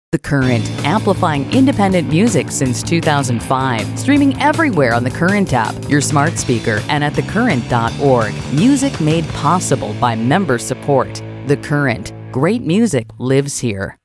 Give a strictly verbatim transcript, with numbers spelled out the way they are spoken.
The Current, amplifying independent music since two thousand five. Streaming everywhere on the Current app, your smart speaker, and at the current dot org. Music made possible by member support. The Current. Great music lives here.